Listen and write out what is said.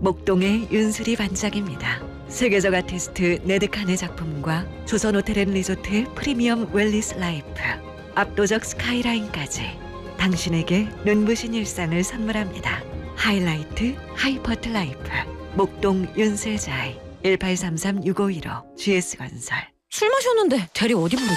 목동의 윤수리 반짝입니다. 세계적 아티스트 네드칸의 작품과 조선호텔앤리조트의 프리미엄 웰리스 라이프, 압도적 스카이라인까지 당신에게 눈부신 일상을 선물합니다. 하이라이트 하이퍼트 라이프 목동 윤슬자이 1833-6515 GS건설. 술 마셨는데 대리 어디 부르지?